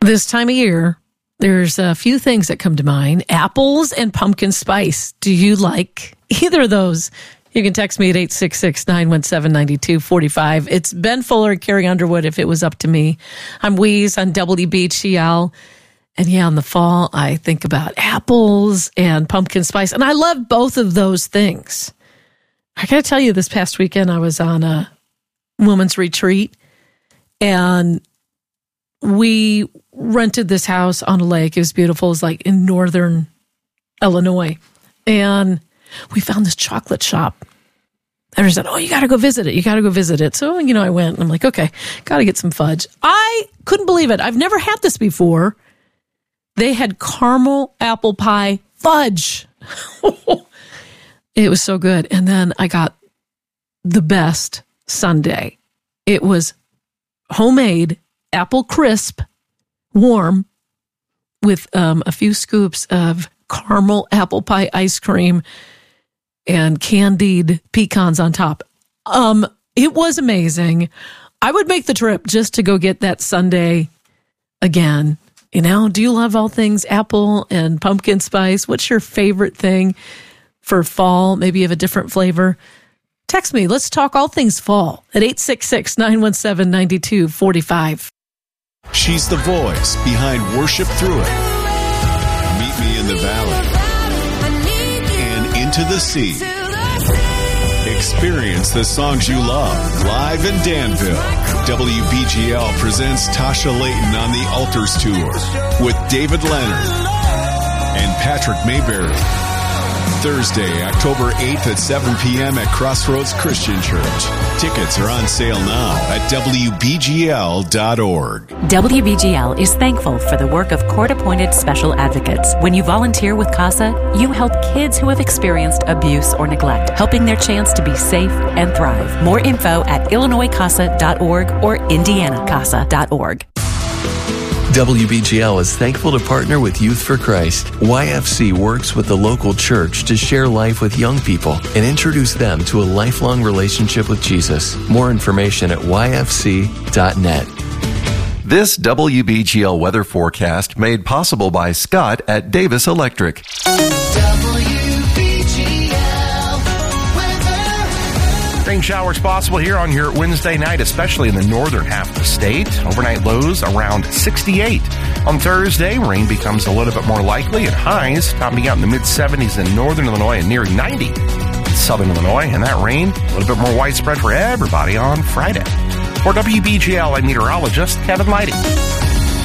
This time of year, there's a few things that come to mind. Apples and pumpkin spice. Do you like either of those? You can text me at 866-917-9245. It's Ben Fuller and Carrie Underwood if it was up to me. I'm Wheeze on WBGL. And yeah, in the fall, I think about apples and pumpkin spice. And I love both of those things. I got to tell you, this past weekend, I was on a women's retreat. And we rented this house on a lake. It was beautiful. It was like in northern Illinois. And we found this chocolate shop. And I said, you got to go visit it. You got to go visit it. So, I went and I'm like, okay, got to get some fudge. I couldn't believe it. I've never had this before. They had caramel apple pie fudge. It was so good. And then I got the best sundae. It was homemade apple crisp, warm, with a few scoops of caramel apple pie ice cream and candied pecans on top. It was amazing. I would make the trip just to go get that sundae again. Do you love all things apple and pumpkin spice? What's your favorite thing for fall? Maybe you have a different flavor. Text me. Let's talk all things fall at 866-917-9245. She's the voice behind Worship Through It. Meet Me in the Valley and Into the Sea. Experience the songs you love live in Danville. WBGL presents Tasha Layton on the Altars Tour with David Leonard and Patrick Mayberry. Thursday, October 8th at 7 p.m. at Crossroads Christian Church. Tickets are on sale now at WBGL.org. WBGL is thankful for the work of court-appointed special advocates. When you volunteer with CASA, you help kids who have experienced abuse or neglect, helping their chance to be safe and thrive. More info at IllinoisCASA.org or IndianaCASA.org. WBGL is thankful to partner with Youth for Christ. YFC works with the local church to share life with young people and introduce them to a lifelong relationship with Jesus. More information at yfc.net. This WBGL weather forecast made possible by Scott at Davis Electric. Rain showers possible here on your Wednesday night, especially in the northern half of the state. Overnight lows around 68. On Thursday, rain becomes a little bit more likely and highs topping out in the mid-70s in northern Illinois and nearing 90 in southern Illinois. And that rain, a little bit more widespread for everybody on Friday. For WBGL, I'm meteorologist Kevin Lighty.